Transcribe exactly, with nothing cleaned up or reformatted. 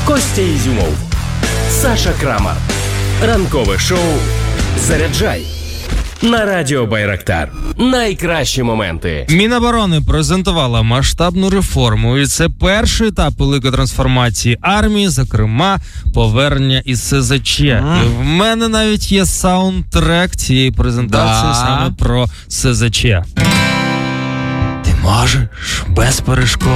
Костя Ізюмов, Саша Крамар. Ранкове шоу «Заряджай» на Радіо Байрактар. Найкращі моменти. Міноборони презентувала масштабну реформу, і це перший етап великої трансформації армії, зокрема, повернення із ес зет че. А. І в мене навіть є саундтрек цієї презентації Да. саме про ес зет че. Ти можеш без перешкод